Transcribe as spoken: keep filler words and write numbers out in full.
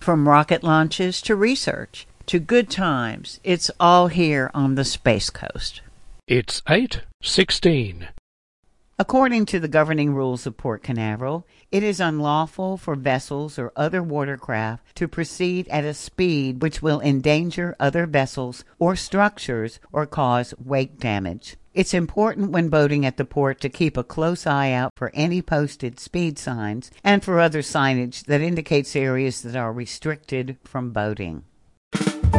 From rocket launches to research to good times, it's all here on the Space Coast. It's eight sixteen. According to the governing rules of Port Canaveral, it is unlawful for vessels or other watercraft to proceed at a speed which will endanger other vessels or structures or cause wake damage. It's important when boating at the port to keep a close eye out for any posted speed signs and for other signage that indicates areas that are restricted from boating.